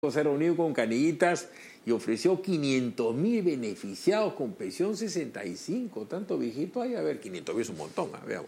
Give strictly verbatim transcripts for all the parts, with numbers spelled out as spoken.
Se reunió con Canillitas y ofreció quinientos mil beneficiados con pensión sesenta y cinco. Tanto viejito hay, a ver, quinientos mil es un montón, ¿eh? Veamos.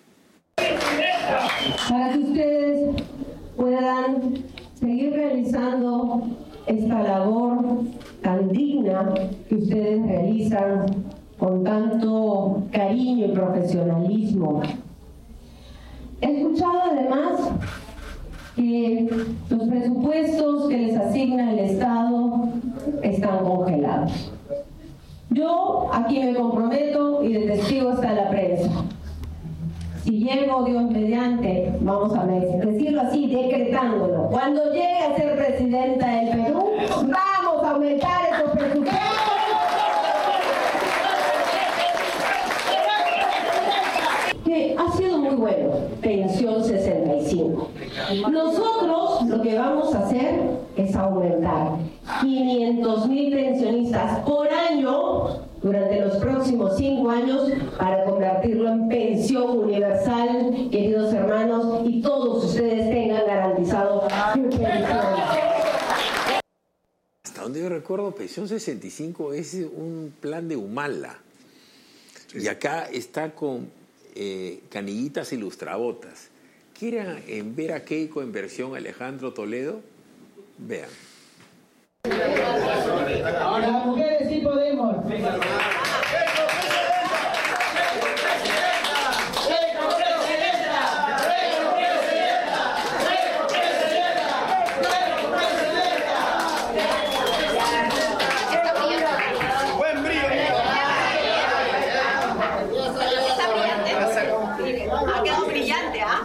Para que ustedes puedan seguir realizando esta labor tan digna que ustedes realizan con tanto cariño y profesionalismo. He escuchado además que los presupuestos que les asigna el Estado están congelados. Yo aquí me comprometo y de testigo está la prensa. Si llego, Dios mediante, vamos a decirlo así, decretándolo. Cuando llegue a ser presidenta del Perú, vamos a aumentar esos presupuestos. Que ha sido muy bueno, pensión sesenta y cinco. Nosotros lo que vamos a hacer es aumentar quinientos mil pensionistas por año durante los próximos cinco años para convertirlo en pensión universal, queridos hermanos, y todos ustedes tengan garantizado su pensión. Hasta donde yo recuerdo, pensión sesenta y cinco es un plan de Humala. Sí. Y acá está con eh, Canillitas y Lustrabotas. ¿Quieren en ver a Keiko en versión Alejandro Toledo? Vean. Las mujeres sí podemos. Ha quedado brillante, ¿ah?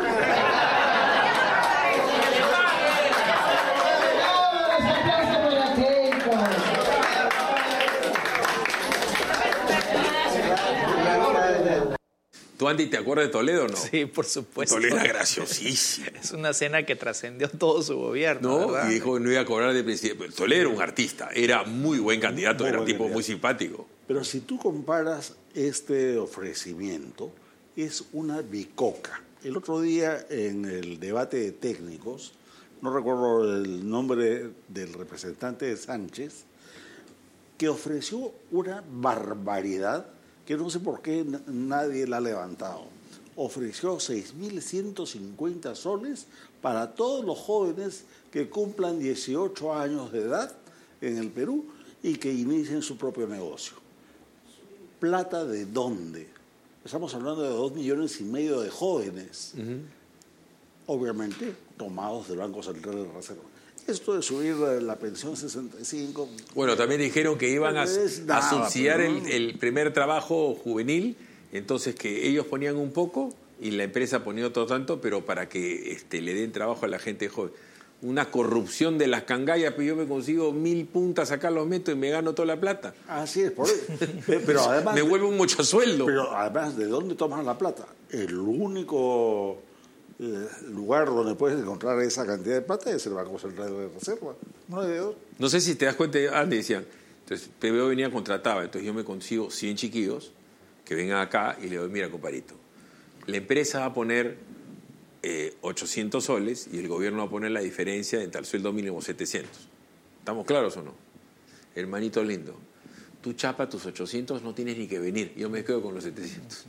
¿Tú, Andy, te acuerdas de Toledo o no? Sí, por supuesto. Toledo era graciosísimo. Es una cena que trascendió todo su gobierno, ¿no? ¿verdad? Y dijo que no iba a cobrar de presidente. Toledo era un artista, era muy buen candidato, muy era un buen tipo candidato. muy simpático. Pero si tú comparas este ofrecimiento, es una bicoca. El otro día en el debate de técnicos, no recuerdo el nombre del representante de Sánchez, que ofreció una barbaridad que no sé por qué nadie la ha levantado. Ofreció seis mil ciento cincuenta soles para todos los jóvenes que cumplan dieciocho años de edad en el Perú y que inicien su propio negocio. ¿Plata de dónde? Estamos hablando de dos millones y medio de jóvenes, uh-huh. obviamente tomados del Banco Central de Reserva. Esto de subir la pensión sesenta y cinco... Bueno, también dijeron que iban a, nada, a subsidiar pero... el, el primer trabajo juvenil, entonces que ellos ponían un poco y la empresa ponía otro tanto, pero para que este, le den trabajo a la gente joven. Una corrupción de las cangallas, pues yo me consigo mil puntas, acá los meto y me gano toda la plata. Así es, por eso. Pero además... me vuelve un mucho sueldo. Pero además, ¿de dónde toman la plata? El único eh, lugar donde puedes encontrar esa cantidad de plata es el Banco Central de Reserva. No hay de dos. No sé si te das cuenta, antes decían, entonces P B O venía contrataba, entonces yo me consigo cien chiquillos que vengan acá y le doy, mira, comparito, la empresa va a poner Eh, ochocientos soles y el gobierno va a poner la diferencia entre el sueldo mínimo setecientos. ¿Estamos claros o no? Hermanito lindo, tú chapa tus ochocientos, no tienes ni que venir, yo me quedo con los setecientos.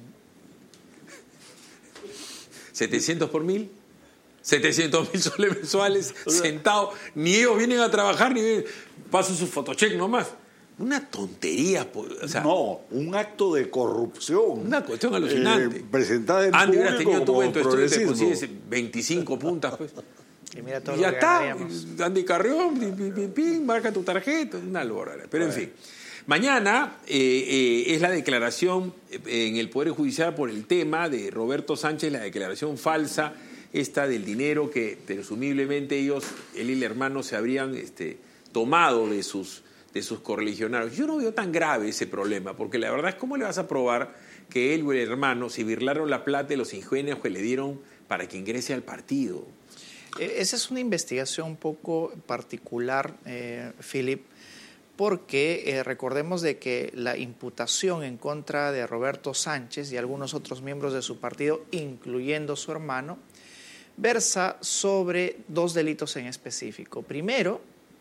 setecientos por mil, setecientos mil soles mensuales, sentados, ni ellos vienen a trabajar, ni vienen, paso su photocheck nomás. Una tontería, o sea, no, un acto de corrupción. Una cuestión alucinante. Eh, presentada en Andy, público tenido como tu estudio, te progresismo. consigues veinticinco puntas, pues. Y mira todo Y ya lo que está, ganaríamos. Andy Carrión, pim, pim, pim, pim, marca tu tarjeta, una lora. Pero en fin, mañana eh, eh, es la declaración en el Poder Judicial por el tema de Roberto Sánchez, la declaración falsa, esta del dinero que presumiblemente ellos, él y el hermano, se habrían este, tomado de sus... de sus correligionarios. Yo no veo tan grave ese problema, porque la verdad es cómo le vas a probar que él o el hermano se birlaron la plata de los ingenios que le dieron para que ingrese al partido. Esa es una investigación un poco particular, eh, Philip, porque eh, recordemos de que la imputación en contra de Roberto Sánchez y algunos otros miembros de su partido, incluyendo su hermano, versa sobre dos delitos en específico. Primero,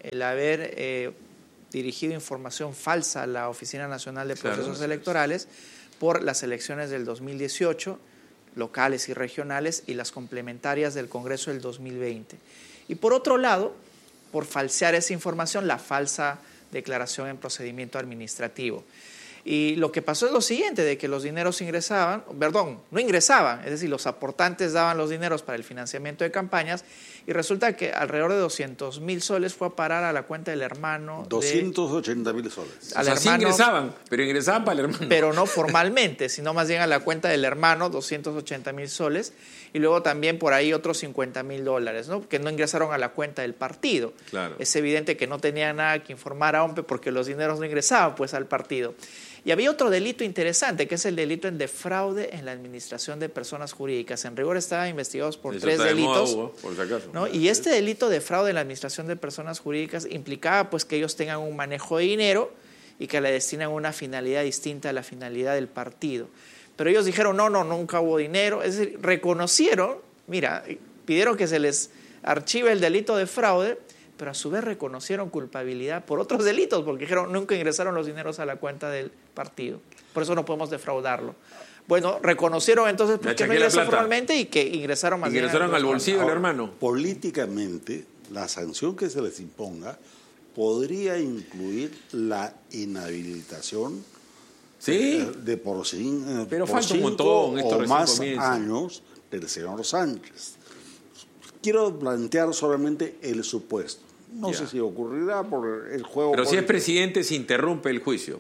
el haber eh, dirigido información falsa a la Oficina Nacional de Procesos Claro. Electorales por las elecciones del dos mil dieciocho, locales y regionales, y las complementarias del Congreso del dos mil veinte. Y por otro lado, por falsear esa información, la falsa declaración en procedimiento administrativo. Y lo que pasó es lo siguiente, de que los dineros ingresaban, perdón, no ingresaban, es decir, los aportantes daban los dineros para el financiamiento de campañas, y resulta que alrededor de doscientos mil soles fue a parar a la cuenta del hermano. doscientos ochenta mil soles. Al o sea, sí hermano, ingresaban, pero ingresaban para el hermano. pero no formalmente, sino más bien a la cuenta del hermano, doscientos ochenta mil soles, y luego también por ahí otros cincuenta mil dólares, ¿no? Que no ingresaron a la cuenta del partido. Claro. Es evidente que no tenía nada que informar a OMPE porque los dineros no ingresaban pues al partido. Y había otro delito interesante, que es el delito en defraude en la administración de personas jurídicas. En rigor estaban investigados por Eso tres está de moda, delitos. Hugo, por si acaso. ¿no? Y este delito de fraude en la administración de personas jurídicas implicaba pues que ellos tengan un manejo de dinero y que le destinan una finalidad distinta a la finalidad del partido. Pero ellos dijeron, no, no, nunca hubo dinero. Es decir, reconocieron, mira, pidieron que se les archive el delito de fraude, pero a su vez reconocieron culpabilidad por otros delitos, porque dijeron, nunca ingresaron los dineros a la cuenta del partido. Por eso no podemos defraudarlo. Bueno, reconocieron entonces Me que no achaqué la ingresó plata. formalmente y que ingresaron más bien Ingresaron al bolsillo del Ahora, hermano. Políticamente, la sanción que se les imponga podría incluir la inhabilitación Sí, eh, de por sí eh, Pero por falta un cinco montón, esto o recién más comienza. años del señor Sánchez. Quiero plantear solamente el supuesto. No Ya. sé si ocurrirá por el juego. pero si es político. presidente se interrumpe el juicio.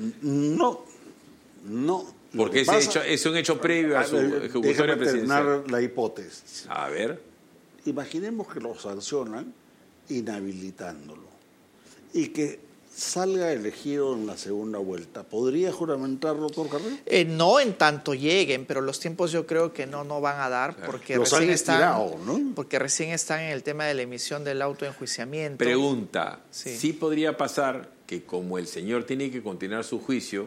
No, no. Lo Porque que ese pasa- hecho, es un hecho previo a su A ver, ejecutoria déjame presidencial. terminar la hipótesis. A ver, Imaginemos que lo sancionan inhabilitándolo y que salga elegido en la segunda vuelta. ¿Podría juramentarlo, doctor Carrero? Eh, no en tanto lleguen, pero los tiempos yo creo que no, no van a dar porque Los recién han están, estirado, ¿no? porque recién están en el tema de la emisión del autoenjuiciamiento. pregunta. Sí. Sí podría pasar que como el señor tiene que continuar su juicio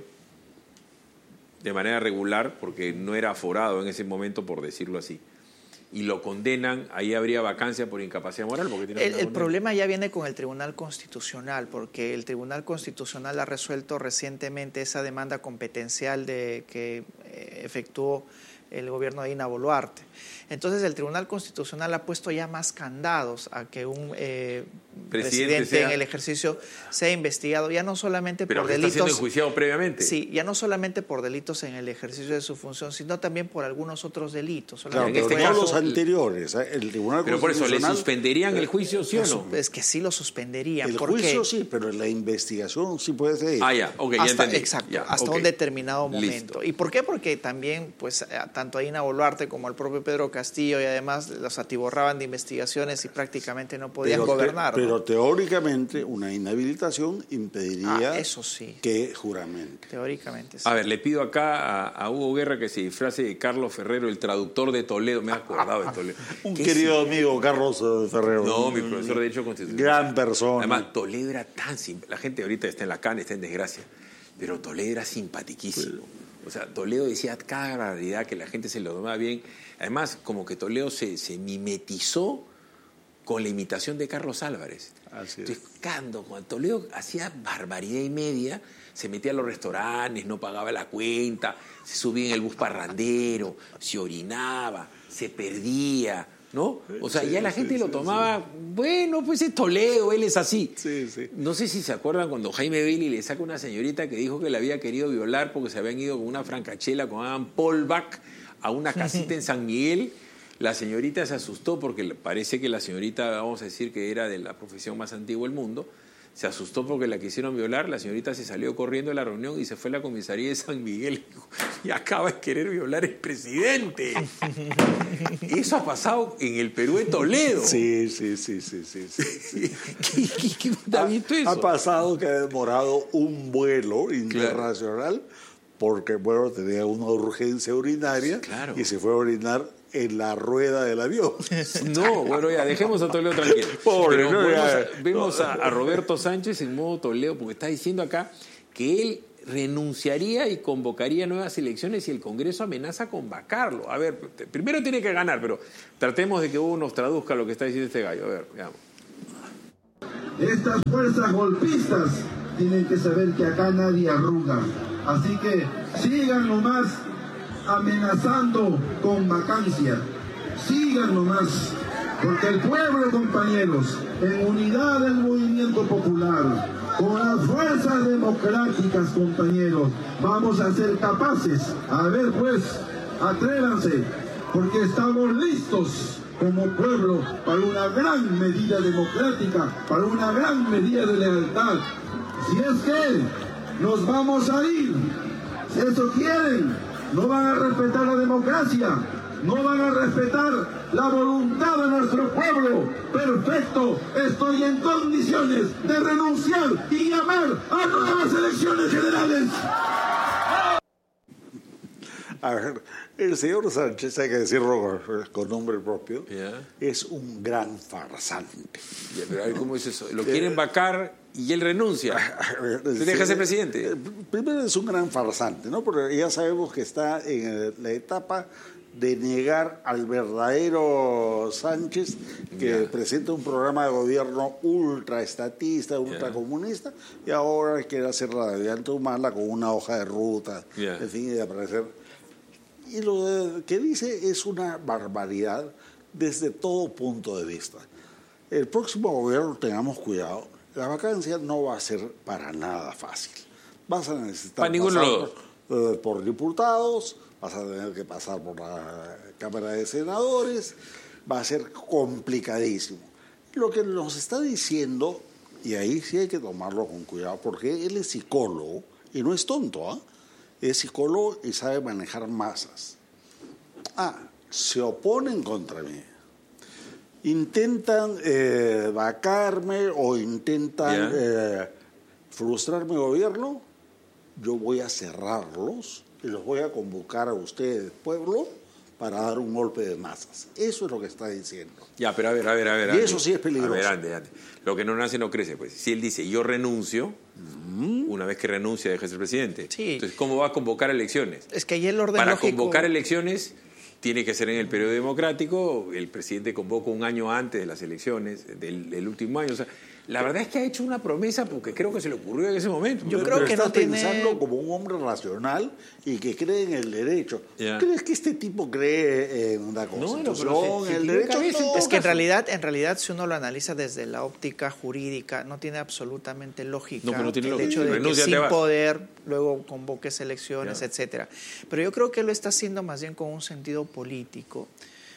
de manera regular, porque no era aforado en ese momento, por decirlo así, y lo condenan, ahí habría vacancia por incapacidad moral. Porque tiene El, una el condena. problema ya viene con el Tribunal Constitucional, porque el Tribunal Constitucional ha resuelto recientemente esa demanda competencial de, que eh, efectuó el gobierno de Dina Boluarte. Entonces el Tribunal Constitucional ha puesto ya más candados a que un eh, Presidente presidente sea- en el ejercicio sea investigado, ya no solamente Pero por que está siendo delitos... enjuiciado previamente. Sí, ya no solamente por delitos en el ejercicio de su función, sino también por algunos otros delitos. Claro, Solamente en pero este no caso- los anteriores. ¿eh? El Tribunal Pero por eso, ¿le Constitucional... suspenderían el juicio, sí o no? Es que sí lo suspenderían. El porque juicio sí, pero la investigación sí puede ser. Ah, ya, ok, ya hasta, entendí. exacto, Ya, hasta ok. un determinado momento. Listo. ¿Y por qué? Porque también, pues, eh, tanto a Dina Boluarte como al propio Pedro Castillo y además los atiborraban de investigaciones y prácticamente no podían pero te- gobernar. ¿no? pero teóricamente una inhabilitación impediría Ah, eso sí. que juramente. Teóricamente sí. A ver, le pido acá a, a Hugo Guerra que se disfrace de Carlos Ferrero, el traductor de Toledo. Me he acordado de Toledo. Un ¿Qué querido amigo Carlos eh, Ferrero. No, mi profesor de Derecho Constitucional. Gran persona. Además, Toledo era tan simple. La gente ahorita está en la cana, está en desgracia. Pero Toledo era simpatiquísimo. O sea, Toledo decía cada barbaridad que la gente se lo tomaba bien. Además, como que Toledo se, se mimetizó con la imitación de Carlos Álvarez. Así es. Entonces, cuando, cuando Toledo hacía barbaridad y media, se metía a los restaurantes, no pagaba la cuenta, se subía en el bus parrandero, se orinaba, se perdía, ¿no? O sea, Sí, ya la sí, gente lo sí, tomaba, bueno, pues es Toledo, él es así. Sí, sí. No sé si se acuerdan cuando Jaime Bailey le saca una señorita que dijo que la había querido violar porque se habían ido con una francachela con Adam Polback a una casita en San Miguel. La señorita se asustó porque le- parece que la señorita, vamos a decir que era de la profesión más antigua del mundo, se asustó porque la quisieron violar, la señorita se salió corriendo de la reunión y se fue a la comisaría de San Miguel y dijo, y acaba de querer violar al presidente. Eso ha pasado en el Perú de Toledo. Sí, sí, sí, sí, sí, sí, sí. ¿Qué, qué, qué onda ha visto eso? Ha pasado que ha demorado un vuelo internacional porque, bueno, tenía una urgencia urinaria Claro. y se fue a orinar en la rueda del avión. No, bueno, ya, dejemos a Toledo tranquilo. Pobre, Pero no, vemos, ya. a, vemos a, a Roberto Sánchez en modo Toledo, porque está diciendo acá que él renunciaría y convocaría nuevas elecciones si el Congreso amenaza con vacarlo. A ver, t- primero tiene que ganar, pero tratemos de que Hugo nos traduzca lo que está diciendo este gallo. A ver, veamos. Estas fuerzas golpistas tienen que saber que acá nadie arruga. Así que sigan nomás amenazando con vacancia. Sigan nomás. Porque el pueblo, compañeros, en unidad del movimiento popular, con las fuerzas democráticas, compañeros, vamos a ser capaces. A ver, pues, atrévanse, porque estamos listos como pueblo para una gran medida democrática, para una gran medida de lealtad. Si es que nos vamos a ir, si eso quieren, no van a respetar la democracia, no van a respetar la voluntad de nuestro pueblo. Perfecto, estoy en condiciones de renunciar y llamar a nuevas elecciones generales. A ver, el señor Sánchez, hay que decirlo con nombre propio, yeah. es un gran farsante. Yeah, pero a ver, ¿cómo es eso? Lo quieren vacar y él renuncia. ¿Se deja ser presidente? Primero es un gran farsante, ¿no? Porque ya sabemos que está en la etapa de negar al verdadero Sánchez, que yeah. presenta un programa de gobierno ultraestatista, ultracomunista, yeah. y ahora quiere hacer la deviante humana con una hoja de ruta, yeah. en fin, de aparecer. Y lo que dice es una barbaridad desde todo punto de vista. El próximo gobierno, tengamos cuidado, la vacancia no va a ser para nada fácil. Vas a necesitar pasar por, por diputados, vas a tener que pasar por la Cámara de Senadores, va a ser complicadísimo. Lo que nos está diciendo, y ahí sí hay que tomarlo con cuidado, porque él es psicólogo, y no es tonto, ¿eh? Es psicólogo y sabe manejar masas. Ah, se oponen contra mí. Intentan eh, vacarme o intentan yeah. eh, frustrar mi gobierno. Yo voy a cerrarlos y los voy a convocar a ustedes, pueblo, para dar un golpe de masas. Eso es lo que está diciendo. Ya, pero a ver, a ver, a ver. Y Andy, eso sí es peligroso. A ver, Andy, Andy. Lo que no nace no crece, pues. Si él dice, yo renuncio, uh-huh. una vez que renuncia deja de ser presidente. Sí. Entonces, ¿cómo va a convocar elecciones? Es que ahí el orden Para lógico... convocar elecciones tiene que ser en el periodo democrático. El presidente convoca un año antes de las elecciones, del, del último año. O sea, la verdad es que ha hecho una promesa porque creo que se le ocurrió en ese momento. Yo pero, creo pero que estás no tiene... pensando como un hombre racional y que cree en el derecho. Yeah. ¿Crees que este tipo cree en la Constitución, no, en si, el si derecho? cabeza, no, es que en realidad, en realidad, si uno lo analiza desde la óptica jurídica, no tiene absolutamente lógica no, pero no tiene el lógica. hecho de Renuncia, que sin vas. poder luego convoques elecciones, Yeah. etcétera. Pero yo creo que lo está haciendo más bien con un sentido político.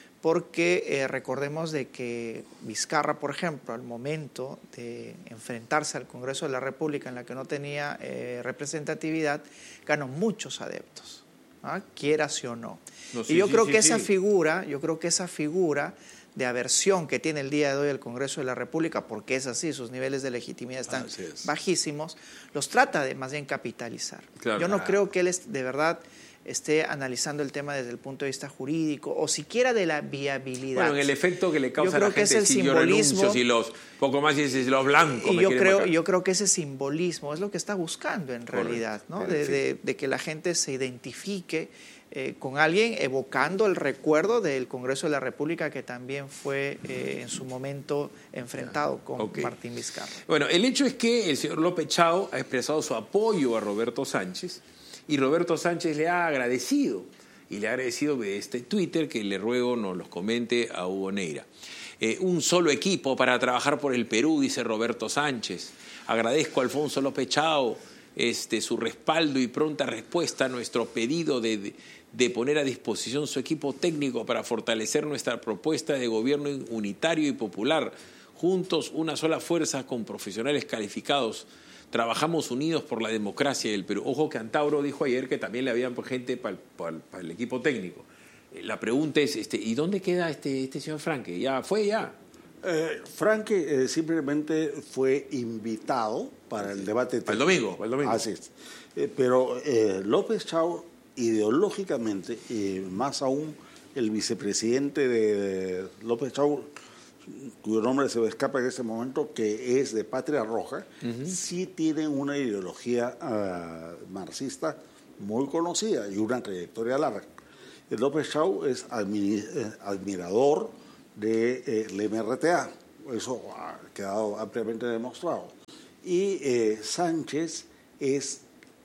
Porque eh, recordemos de que Vizcarra, por ejemplo, al momento de enfrentarse al Congreso de la República, en la que no tenía eh, representatividad, ganó muchos adeptos, ¿ah? Quiera sí o no. no sí, y yo sí, creo sí, que sí. esa figura, yo creo que esa figura de aversión que tiene el día de hoy el Congreso de la República, porque es así, sus niveles de legitimidad están bajísimos, los trata de más bien capitalizar. Claro. Yo no creo que él es, de verdad esté analizando el tema desde el punto de vista jurídico o siquiera de la viabilidad. Bueno, en el efecto que le causa yo a creo la que gente es el si simbolismo, yo renuncio, si los poco más y si los blancos y me yo quieren creo vacar. yo creo que ese simbolismo es lo que está buscando en Correcto. realidad, ¿no? Correcto, de, sí. de, de que la gente se identifique eh, con alguien evocando el recuerdo del Congreso de la República que también fue eh, en su momento enfrentado con okay. Martín Vizcarra. Bueno, el hecho es que el señor López Chao ha expresado su apoyo a Roberto Sánchez y Roberto Sánchez le ha agradecido y le ha agradecido de este Twitter que le ruego nos los comente a Hugo Neira. Eh, un solo equipo para trabajar por el Perú, dice Roberto Sánchez. Agradezco a Alfonso López Chao este, su respaldo y pronta respuesta a nuestro pedido de, de, de poner a disposición su equipo técnico para fortalecer nuestra propuesta de gobierno unitario y popular. Juntos, una sola fuerza con profesionales calificados. Trabajamos unidos por la democracia del Perú. Ojo que Antauro dijo ayer que también le habían gente para el, para el, para el equipo técnico. La pregunta es, este, ¿y dónde queda este, este señor Franque? ¿Ya fue ya? Eh, Franque eh, simplemente fue invitado para el debate técnico. ¿Para el domingo? Para el domingo. Así es. Eh, pero eh, López Chao, ideológicamente, y más aún el vicepresidente de López Chao, cuyo nombre se me escapa en este momento, que es de Patria Roja, uh-huh. sí tiene una ideología uh, marxista muy conocida y una trayectoria larga. El López Chao es admi- eh, admirador del de, eh, M R T A. Eso ha quedado ampliamente demostrado. Y eh, Sánchez es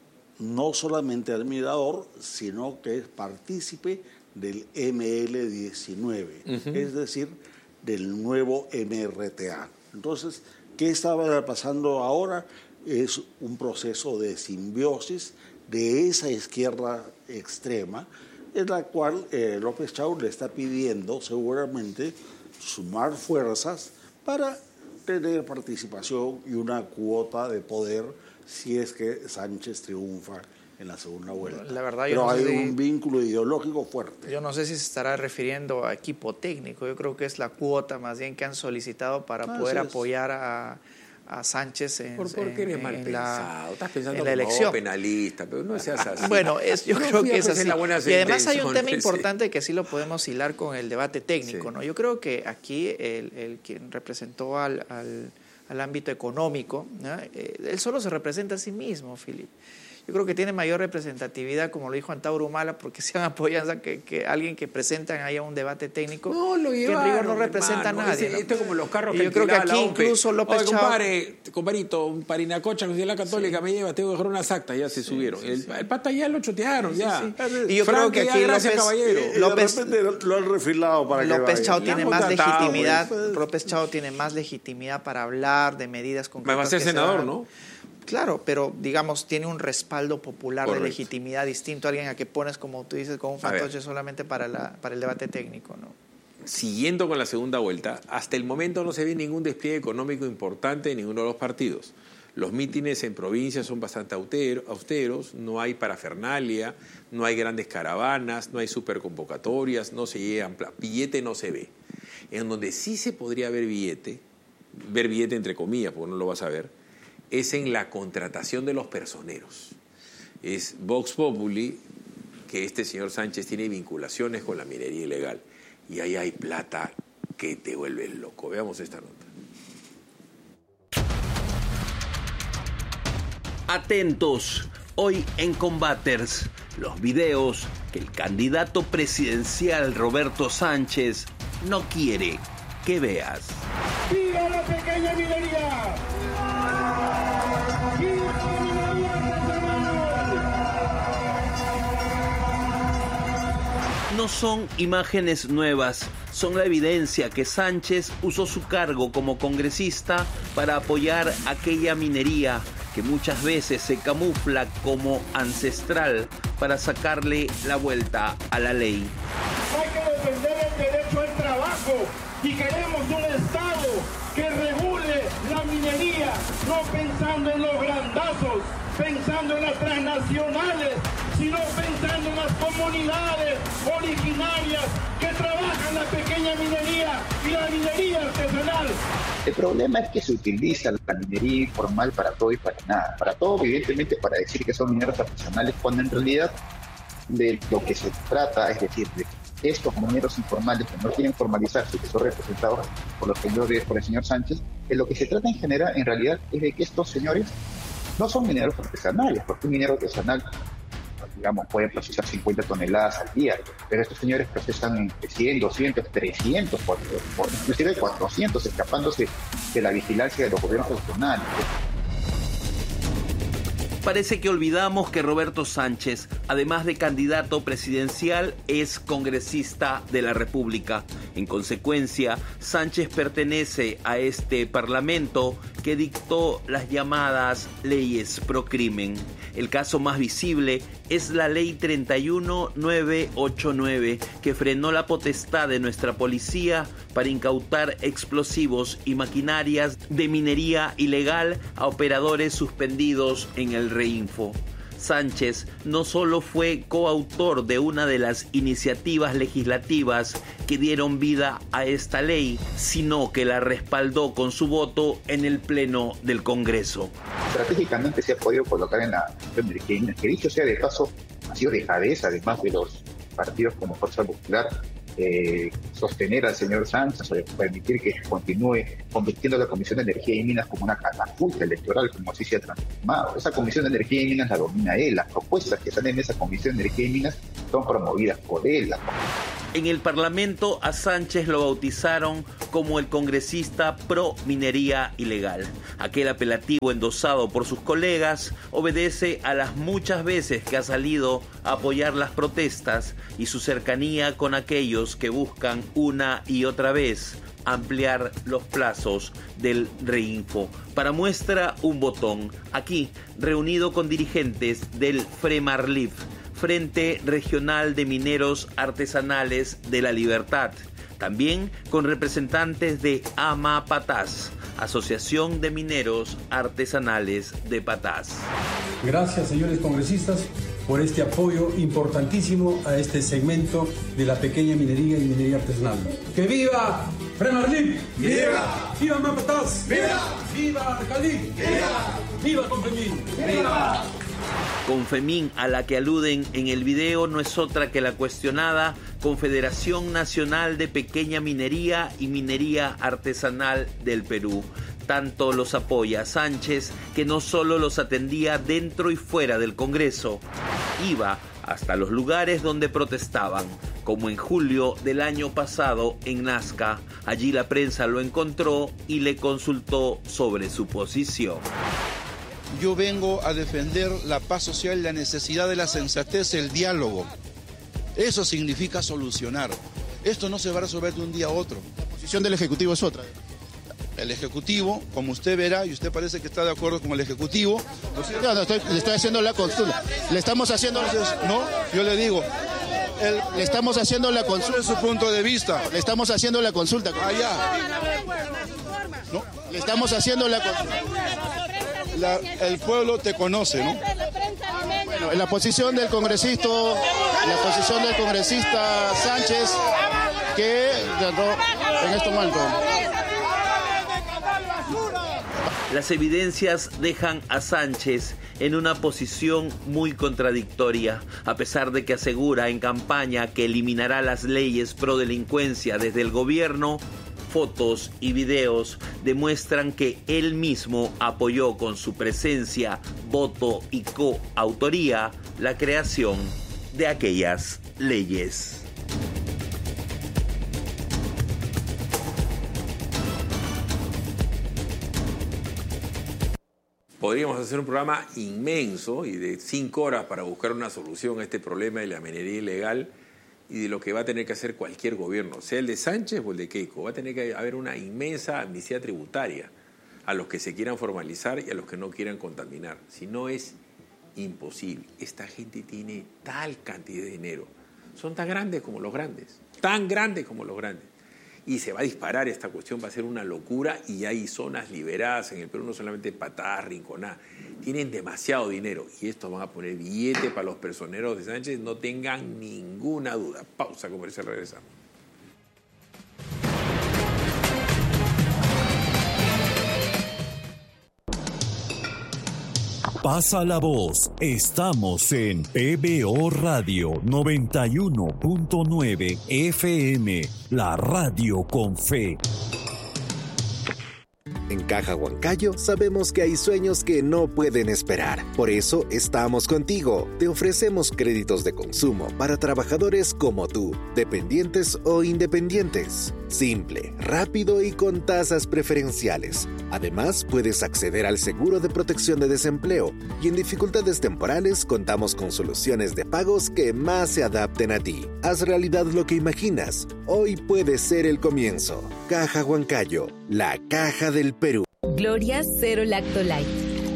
no solamente admirador, sino que es partícipe del eme ele diecinueve, uh-huh. es decir, del nuevo eme erre te a. Entonces, ¿qué estaba pasando ahora? Es un proceso de simbiosis de esa izquierda extrema, en la cual eh, López Chau le está pidiendo seguramente sumar fuerzas para tener participación y una cuota de poder si es que Sánchez triunfa en la segunda vuelta. La verdad, Pero yo no hay sé un si, vínculo ideológico fuerte. Yo no sé si se estará refiriendo a equipo técnico. Yo creo que es la cuota más bien que han solicitado para ah, poder apoyar a, a Sánchez en, ¿Por, por qué eres en, mal en pensado? La, Estás pensando en la como elección. penalista, pero no seas así. Bueno, es, yo no creo que es así. Y además hay un tema sí. importante que sí lo podemos hilar con el debate técnico, sí. ¿no? Yo creo que aquí el, el quien representó al, al, al ámbito económico, ¿no? eh, él solo se representa a sí mismo, Philip. Yo creo que tiene mayor representatividad, como lo dijo Antauro Humala, porque se han apoyado que, que alguien que presentan ahí a un debate técnico, no, lo llevaron, que en rigor no representa hermano, a nadie. Ese, ¿no? Esto es como los carros y que yo creo que aquí incluso López Oye, Chau... compadre, compadrito, un parinacocha, de la Católica, sí. me lleva, tengo que dejar unas actas, ya se sí, subieron. Sí, el, sí. el pata ya lo chotearon, sí, ya. Sí, sí. Y yo Frank, creo que aquí ya, gracias, López, caballero. Y López, de repente lo han refilado para López que Chau tiene más tratado, legitimidad, pues. López Chau tiene más legitimidad para hablar de medidas concretas. Va a ser senador, ¿no? Claro, pero digamos, tiene un respaldo popular Correcto. de legitimidad distinto a alguien a que pones, como tú dices, con un fantoche solamente para, la, para el debate técnico, ¿no? Siguiendo con la segunda vuelta, hasta el momento no se ve ningún despliegue económico importante en ninguno de los partidos. Los mítines en provincias son bastante austeros, no hay parafernalia, no hay grandes caravanas, no hay superconvocatorias, no se llegan, billete no se ve. En donde sí se podría ver billete, ver billete entre comillas, porque no lo vas a ver, es en la contratación de los personeros. Es Vox Populi que este señor Sánchez tiene vinculaciones con la minería ilegal. Y ahí hay plata que te vuelve loco. Veamos esta nota. Atentos, hoy en Combaters, los videos que el candidato presidencial Roberto Sánchez no quiere que veas. ¡Viva la pequeña minería! No son imágenes nuevas, son la evidencia que Sánchez usó su cargo como congresista para apoyar aquella minería que muchas veces se camufla como ancestral para sacarle la vuelta a la ley. Hay que defender el derecho al trabajo y queremos un Estado que regule la minería, no pensando en los grandazos, pensando en las transnacionales, sino pensando en las comunidades originarias que trabajan la pequeña minería y la minería artesanal. El problema es que se utiliza la minería informal para todo y para nada. Para todo, evidentemente, para decir que son mineros artesanales, cuando en realidad de lo que se trata, es decir, de estos mineros informales que no quieren formalizarse, que son representados por los señores, por el señor Sánchez, de lo que se trata en general, en realidad, es de que estos señores no son mineros artesanales, porque un minero artesanal, digamos, puede procesar cincuenta toneladas al día, pero estos señores procesan entre cien, doscientos, trescientos, inclusive cuatrocientos, escapándose de la vigilancia de los gobiernos regionales. Parece que olvidamos que Roberto Sánchez, además de candidato presidencial, es congresista de la República. En consecuencia, Sánchez pertenece a este parlamento que dictó las llamadas leyes pro crimen. El caso más visible es la ley treinta y uno mil novecientos ochenta y nueve, que frenó la potestad de nuestra policía para incautar explosivos y maquinarias de minería ilegal a operadores suspendidos en el Reinfo. Sánchez no solo fue coautor de una de las iniciativas legislativas que dieron vida a esta ley, sino que la respaldó con su voto en el Pleno del Congreso. Estratégicamente se ha podido colocar en la Comisión, que dicho sea de paso, ha sido de cabeza, además de los partidos como Fuerza Popular, eh, sostener al señor Sánchez o permitir que continúe convirtiendo a la Comisión de Energía y Minas como una catapulta electoral, como así se ha transformado. Esa Comisión de Energía y Minas la domina él. Las propuestas que salen de esa Comisión de Energía y Minas son promovidas por él. En el Parlamento a Sánchez lo bautizaron como el congresista pro minería ilegal. Aquel apelativo endosado por sus colegas obedece a las muchas veces que ha salido a apoyar las protestas y su cercanía con aquellos que buscan una y otra vez ampliar los plazos del Reinfo. Para muestra, un botón. Aquí, reunido con dirigentes del FREMARLIF, Frente Regional de Mineros Artesanales de la Libertad. También con representantes de AMAPATAS, Asociación de Mineros Artesanales de Patás. Gracias, señores congresistas, por este apoyo importantísimo a este segmento de la pequeña minería y minería artesanal. ¡Que viva FREMARLIF! ¡Viva! ¡Viva AMAPATAS! ¡Viva! ¡Viva Arcalí! ¡Viva! ¡Viva Confemín! ¡Viva! Confemín, a la que aluden en el video, no es otra que la cuestionada Confederación Nacional de Pequeña Minería y Minería Artesanal del Perú. Tanto los apoya Sánchez, que no solo los atendía dentro y fuera del Congreso, iba hasta los lugares donde protestaban, como en julio del año pasado en Nazca. Allí la prensa lo encontró y le consultó sobre su posición. Yo vengo a defender la paz social, la necesidad de la sensatez, el diálogo. Eso significa solucionar. Esto no se va a resolver de un día a otro. La posición del Ejecutivo es otra. El Ejecutivo, como usted verá, y usted parece que está de acuerdo con el Ejecutivo. No, no, estoy, le estoy haciendo la consulta. Le estamos haciendo... Entonces, no, yo le digo... El, le estamos haciendo la consulta. ¿Cuál es su punto de vista? Le estamos haciendo la consulta. Allá. ¿No? Le estamos haciendo la consulta. La, el pueblo te conoce, ¿no? Bueno, en la posición del congresista, la posición del congresista Sánchez, que en este momento. Las evidencias dejan a Sánchez en una posición muy contradictoria, a pesar de que asegura en campaña que eliminará las leyes pro delincuencia desde el gobierno. Fotos y videos demuestran que él mismo apoyó con su presencia, voto y coautoría la creación de aquellas leyes. Podríamos hacer un programa inmenso y de cinco horas para buscar una solución a este problema de la minería ilegal y de lo que va a tener que hacer cualquier gobierno, sea el de Sánchez o el de Keiko. Va a tener que haber una inmensa amnistía tributaria a los que se quieran formalizar y a los que no quieran contaminar. Si no, es imposible. Esta gente tiene tal cantidad de dinero. Son tan grandes como los grandes. Tan grandes como los grandes. Y se va a disparar esta cuestión, va a ser una locura, y hay zonas liberadas en el Perú, no solamente Patá, Rinconá. Tienen demasiado dinero y estos van a poner billete para los personeros de Sánchez, no tengan ninguna duda. Pausa comercial, regresamos. Pasa la voz, estamos en P B O Radio noventa y uno punto nueve F M, la radio con fe. En Caja Huancayo sabemos que hay sueños que no pueden esperar. Por eso estamos contigo. Te ofrecemos créditos de consumo para trabajadores como tú, dependientes o independientes. Simple, rápido y con tasas preferenciales. Además, puedes acceder al seguro de protección de desempleo y en dificultades temporales contamos con soluciones de pagos que más se adapten a ti. Haz realidad lo que imaginas. Hoy puede ser el comienzo. Caja Huancayo, la caja del Perú. Gloria Cero Lacto Light.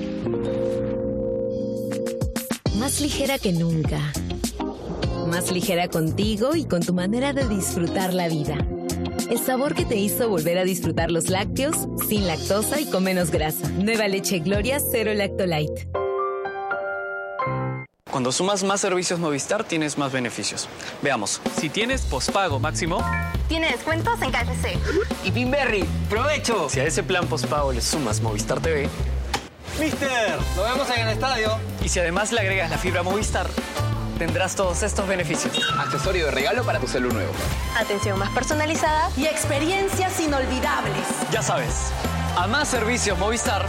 Más ligera que nunca. Más ligera contigo y con tu manera de disfrutar la vida. El sabor que te hizo volver a disfrutar los lácteos sin lactosa y con menos grasa. Nueva leche Gloria Cero Lacto Light. Cuando sumas más servicios Movistar, tienes más beneficios. Veamos. Si tienes pospago máximo, tiene descuentos en K F C. Y Pinberry, ¡provecho! Si a ese plan pospago le sumas Movistar T V, ¡Mister! ¡Lo vemos en el estadio! Y si además le agregas la fibra Movistar, tendrás todos estos beneficios. Accesorio de regalo para tu celu nuevo. Atención más personalizada y experiencias inolvidables. Ya sabes, a más servicios Movistar,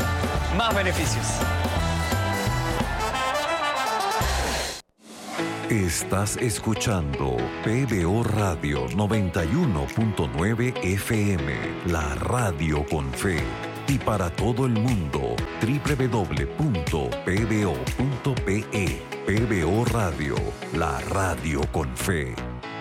más beneficios. Estás escuchando P B O Radio noventa y uno punto nueve F M, la radio con fe. Y para todo el mundo, doble u doble u doble u punto p b o punto p e. P B O Radio, la radio con fe.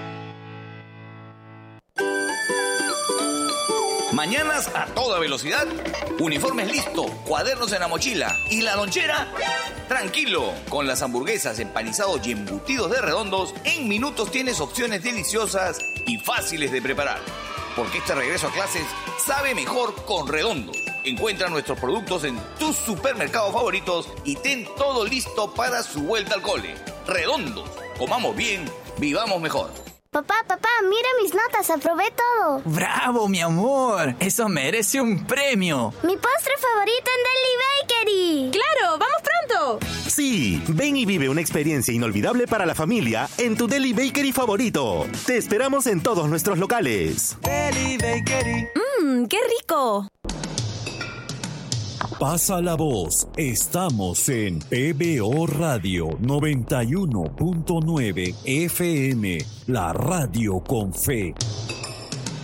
Mañanas a toda velocidad, uniformes listo, cuadernos en la mochila y la lonchera. Tranquilo, con las hamburguesas, empanizados y embutidos de Redondos, en minutos tienes opciones deliciosas y fáciles de preparar. Porque este regreso a clases sabe mejor con Redondos. Encuentra nuestros productos en tus supermercados favoritos y ten todo listo para su vuelta al cole. Redondos, comamos bien, vivamos mejor. Papá, papá, mira mis notas, aprobé todo. ¡Bravo, mi amor! Eso merece un premio. Mi postre favorito en Deli Bakery. ¡Claro! ¡Vamos pronto! Sí, ven y vive una experiencia inolvidable para la familia en tu Deli Bakery favorito. Te esperamos en todos nuestros locales. Deli Bakery. ¡Mmm, qué rico! Pasa la voz, estamos en P B O Radio noventa y uno punto nueve F M, la radio con fe.